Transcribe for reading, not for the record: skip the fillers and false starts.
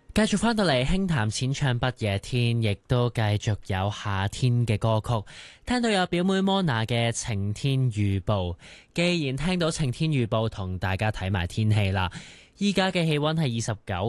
繼續翻到嚟輕談淺唱不夜天，亦都繼續有夏天嘅歌曲。聽到有表妹摩娜嘅晴天預報，既然聽到晴天預報，同大家睇埋天氣啦。依家嘅氣溫係29